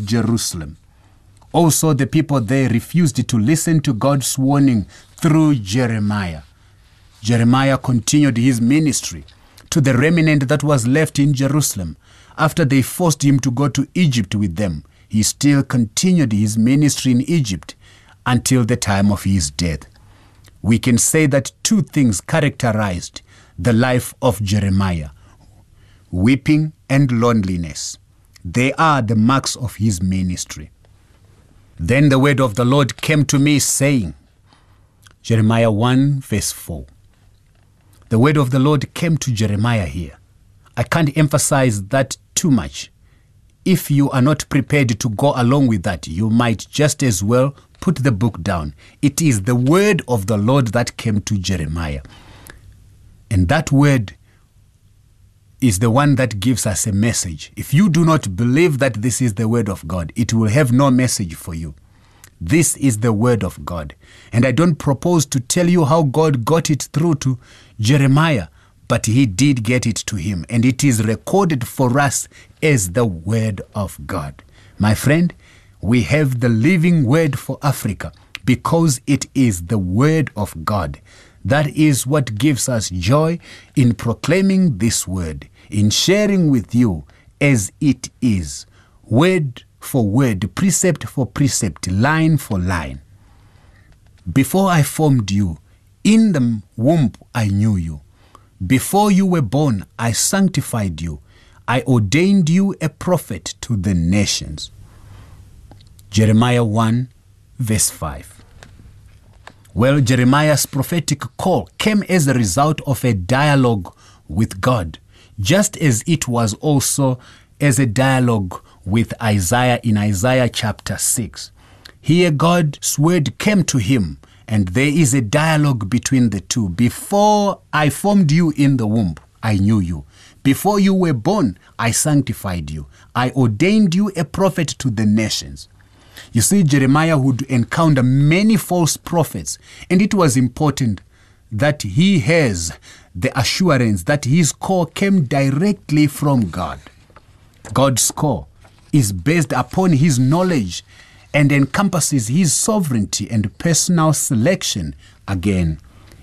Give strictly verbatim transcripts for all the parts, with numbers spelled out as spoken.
of Jerusalem. Also, the people there refused to listen to God's warning through Jeremiah. Jeremiah continued his ministry to the remnant that was left in Jerusalem. After they forced him to go to Egypt with them, he still continued his ministry in Egypt until the time of his death. We can say that two things characterized the life of Jeremiah: weeping and loneliness. They are the marks of his ministry. Then the word of the Lord came to me, saying, Jeremiah one verse four. The word of the Lord came to Jeremiah here. I can't emphasize that too much. If you are not prepared to go along with that, you might just as well put the book down. It is the word of the Lord that came to Jeremiah. And that word is the one that gives us a message. If you do not believe that this is the word of God, it will have no message for you. This is the word of God. And I don't propose to tell you how God got it through to Jeremiah, but he did get it to him. And it is recorded for us as the word of God. My friend, we have the living word for Africa because it is the word of God. That is what gives us joy in proclaiming this word, in sharing with you as it is, word for word, precept for precept, line for line. Before I formed you, in the womb I knew you. Before you were born, I sanctified you. I ordained you a prophet to the nations. Jeremiah one verse five. Well, Jeremiah's prophetic call came as a result of a dialogue with God, just as it was also as a dialogue with Isaiah in Isaiah chapter six. Here God's word came to him, and there is a dialogue between the two. Before I formed you in the womb, I knew you. Before you were born, I sanctified you. I ordained you a prophet to the nations. You see, Jeremiah would encounter many false prophets, and it was important that he has the assurance that his call came directly from God. God's call is based upon his knowledge and encompasses his sovereignty and personal selection. Again,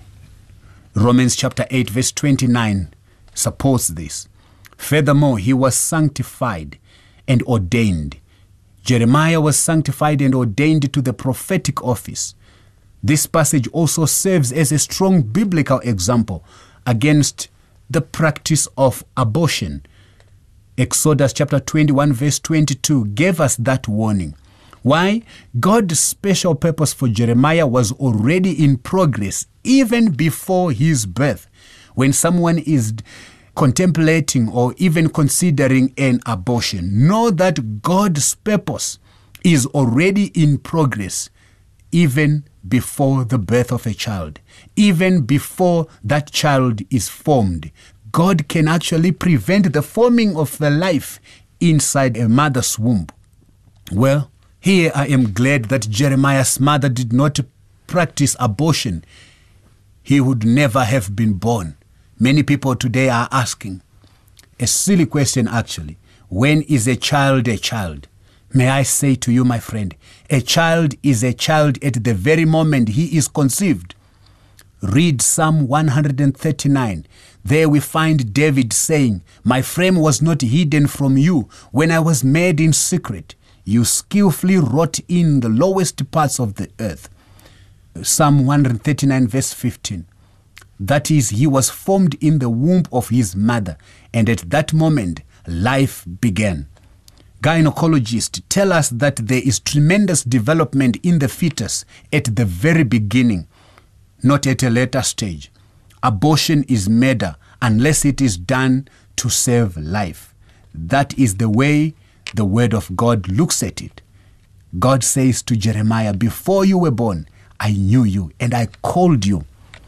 Romans chapter eight verse twenty-nine supports this. Furthermore, he was sanctified and ordained. Jeremiah was sanctified and ordained to the prophetic office. This passage also serves as a strong biblical example against the practice of abortion. Exodus chapter twenty-one verse twenty-two gave us that warning. Why? God's special purpose for Jeremiah was already in progress even before his birth. When someone is contemplating or even considering an abortion, know that God's purpose is already in progress even before the birth of a child. Even before that child is formed, God can actually prevent the forming of the life inside a mother's womb. Well, here I am glad that Jeremiah's mother did not practice abortion. He would never have been born. Many people today are asking a silly question actually. When is a child a child? May I say to you, my friend, a child is a child at the very moment he is conceived. Read Psalm one thirty-nine. There we find David saying, "My frame was not hidden from you when I was made in secret. You skillfully wrought in the lowest parts of the earth." Psalm one thirty-nine verse fifteen. That is, he was formed in the womb of his mother, and at that moment, life began. Gynecologists tell us that there is tremendous development in the fetus at the very beginning, not at a later stage. Abortion is murder unless it is done to save life. That is the way the word of God looks at it. God says to Jeremiah, before you were born, I knew you and I called you.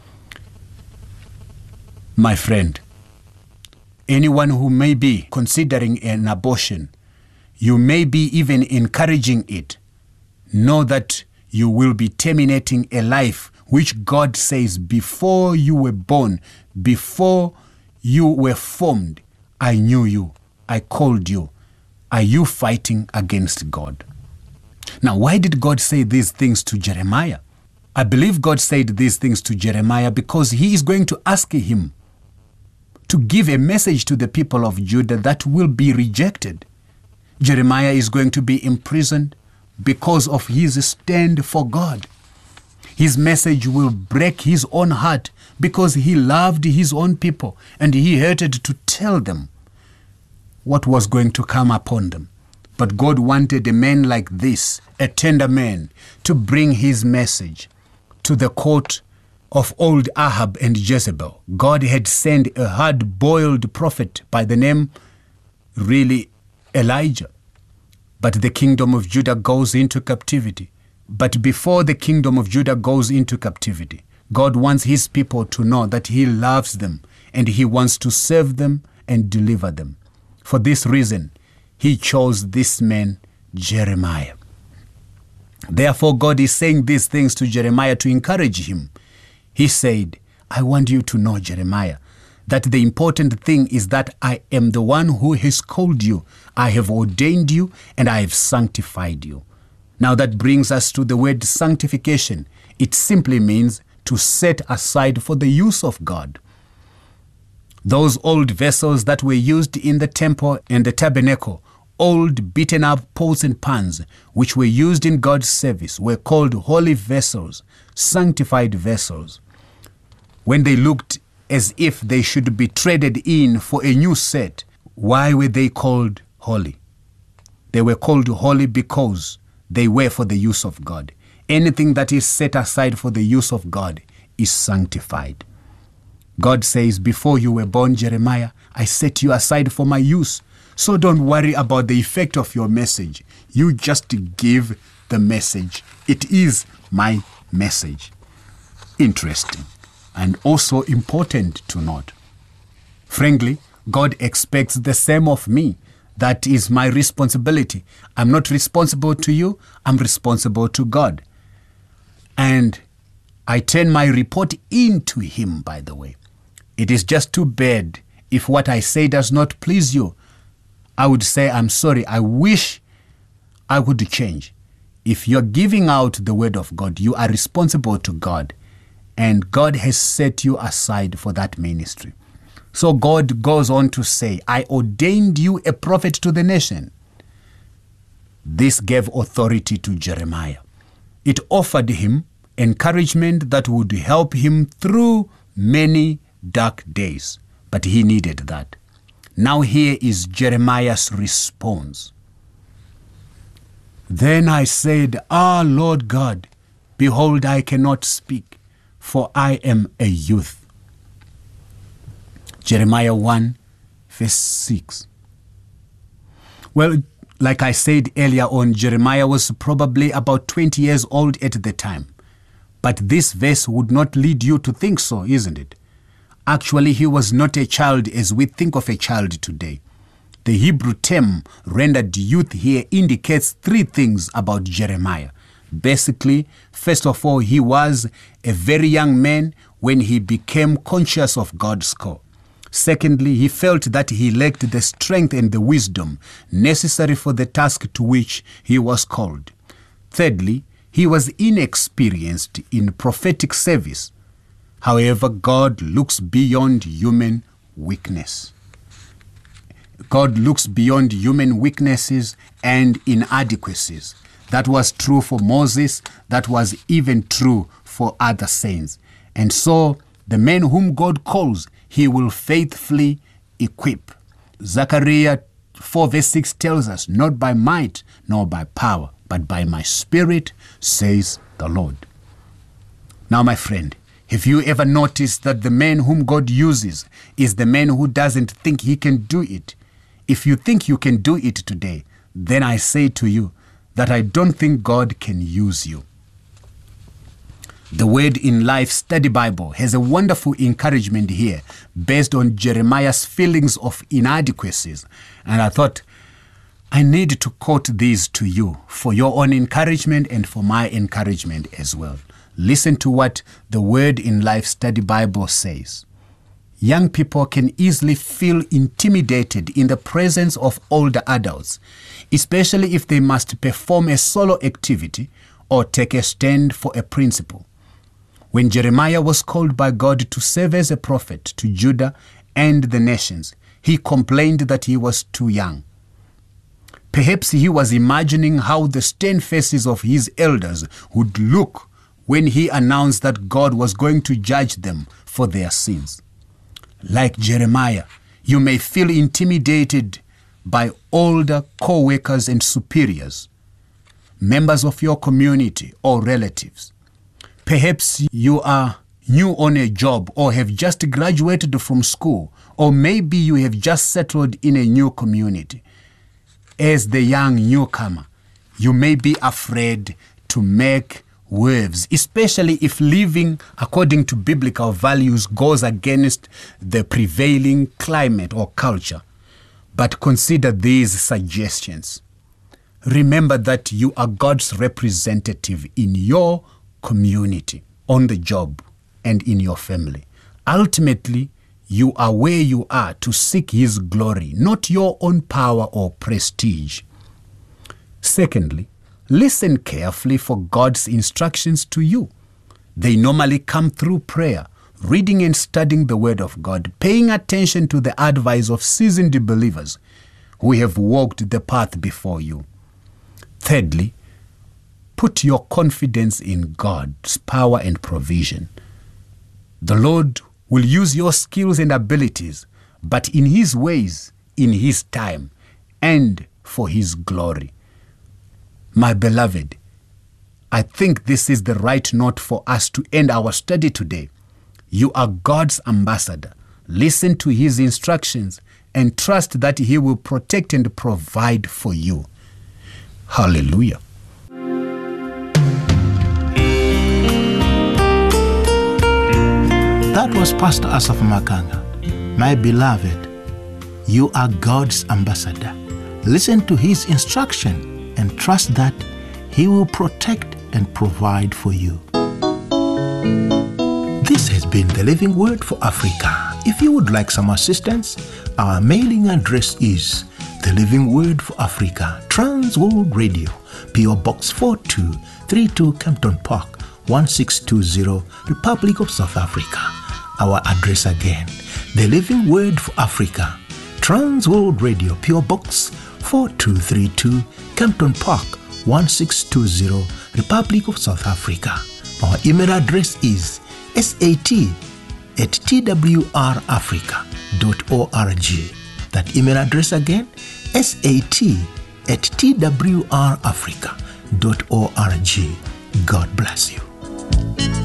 My friend, anyone who may be considering an abortion, you may be even encouraging it, know that you will be terminating a life which God says before you were born, before you were formed, I knew you, I called you. are you fighting against God? Now, why did God say these things to Jeremiah? I believe God said these things to Jeremiah because he is going to ask him to give a message to the people of Judah that will be rejected. Jeremiah is going to be imprisoned because of his stand for God. His message will break his own heart because he loved his own people and he hated to tell them what was going to come upon them. But God wanted a man like this, a tender man, to bring his message to the court of old Ahab and Jezebel. God had sent a hard-boiled prophet by the name, really, Elijah. But the kingdom of Judah goes into captivity. But before the kingdom of Judah goes into captivity, God wants his people to know that he loves them and he wants to save them and deliver them. For this reason, he chose this man, Jeremiah. Therefore, God is saying these things to Jeremiah to encourage him. He said, I want you to know, Jeremiah, that the important thing is that I am the one who has called you. I have ordained you and I have sanctified you. Now that brings us to the word sanctification. It simply means to set aside for the use of God. Those old vessels that were used in the temple and the tabernacle, old beaten up pots and pans, which were used in God's service, were called holy vessels, sanctified vessels. When they looked as if they should be traded in for a new set, why were they called holy? They were called holy because they were for the use of God. Anything that is set aside for the use of God is sanctified. God says, before you were born, Jeremiah, I set you aside for my use. So don't worry about the effect of your message. You just give the message. It is my message. Interesting and also important to note. Frankly, God expects the same of me. That is my responsibility. I'm not responsible to you. I'm responsible to God. And I turn my report in to him, by the way. It is just too bad if what I say does not please you. I would say, I'm sorry. I wish I would change. If you're giving out the word of God, you are responsible to God. And God has set you aside for that ministry. So God goes on to say, I ordained you a prophet to the nation. This gave authority to Jeremiah. It offered him encouragement that would help him through many dark days. But he needed that. Now here is Jeremiah's response. Then I said, Ah, Lord God, behold, I cannot speak, for I am a youth. Jeremiah one, verse six. Well, like I said earlier on, Jeremiah was probably about twenty years old at the time. But this verse would not lead you to think so, isn't it? Actually, he was not a child as we think of a child today. The Hebrew term rendered youth here indicates three things about Jeremiah. Basically, first of all, he was a very young man when he became conscious of God's call. Secondly, he felt that he lacked the strength and the wisdom necessary for the task to which he was called. Thirdly, he was inexperienced in prophetic service. However, God looks beyond human weakness. God looks beyond human weaknesses and inadequacies. That was true for Moses. That was even true for other saints. And so, the man whom God calls, he will faithfully equip. Zechariah four verse six tells us, not by might nor by power, but by my spirit, says the Lord. Now, my friend, have you ever noticed that the man whom God uses is the man who doesn't think he can do it? If you think you can do it today, then I say to you that I don't think God can use you. The Word in Life Study Bible has a wonderful encouragement here based on Jeremiah's feelings of inadequacies. And I thought I need to quote these to you for your own encouragement and for my encouragement as well. Listen to what the Word in Life Study Bible says. young people can easily feel intimidated in the presence of older adults, especially if they must perform a solo activity or take a stand for a principle. When Jeremiah was called by God to serve as a prophet to Judah and the nations, he complained that he was too young. Perhaps he was imagining how the stern faces of his elders would look when he announced that God was going to judge them for their sins. Like Jeremiah, you may feel intimidated by older co-workers and superiors, members of your community or relatives. Perhaps you are new on a job or have just graduated from school, or maybe you have just settled in a new community. As the young newcomer, you may be afraid to make waves, especially if living according to biblical values goes against the prevailing climate or culture. But consider these suggestions. Remember that you are God's representative in your community, on the job, and in your family. Ultimately, you are where you are to seek His glory, not your own power or prestige. Secondly, listen carefully for God's instructions to you. They normally come through prayer, reading and studying the Word of God, paying attention to the advice of seasoned believers who have walked the path before you. Thirdly, put your confidence in God's power and provision. The Lord will use your skills and abilities, but in His ways, in His time, and for His glory. My beloved, I think this is the right note for us to end our study today. You are God's ambassador. Listen to His instructions and trust that He will protect and provide for you. Hallelujah. That was Pastor Asaph Makanga. My beloved, you are God's ambassador. Listen to His instruction and trust that He will protect and provide for you. This has been the Living Word for Africa. If you would like some assistance, our mailing address is The Living Word for Africa, Trans World Radio, P O Box four two three two, Kempton Park, one six two zero, Republic of South Africa. Our address again, The Living Word for Africa, Trans World Radio, P O Box four two three two, Kempton Park, one six two zero, Republic of South Africa. Our email address is sat at twrafrica dot org. That email address again, sat at twrafrica dot org. God bless you.